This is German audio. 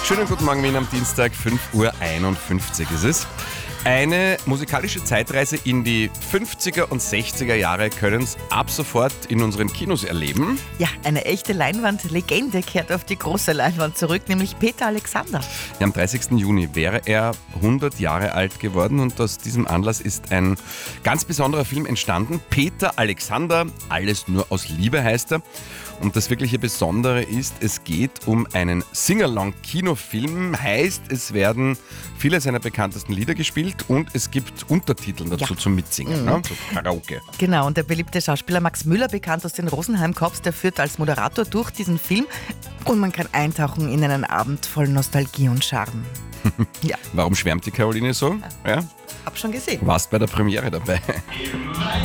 Schönen guten Morgen, Wien am Dienstag, 5:51 Uhr ist es. Eine musikalische Zeitreise in die 50er und 60er Jahre können es ab sofort in unseren Kinos erleben. Ja, eine echte Leinwandlegende kehrt auf die große Leinwand zurück, nämlich Peter Alexander. Ja, am 30. Juni wäre er 100 Jahre alt geworden und aus diesem Anlass ist ein ganz besonderer Film entstanden. Peter Alexander, alles nur aus Liebe heißt er. Und das wirkliche Besondere ist, es geht um einen Sing-Along-Kinofilm, heißt, es werden viele seiner bekanntesten Lieder gespielt und es gibt Untertitel dazu zum Mitsingen, ne? So Karaoke. Genau, und der beliebte Schauspieler Max Müller, bekannt aus den Rosenheim Cops, der führt als Moderator durch diesen Film und man kann eintauchen in einen Abend voll Nostalgie und Charme. Ja, Warum schwärmt die Caroline so? Ja? hab schon gesehen. Warst bei der Premiere dabei?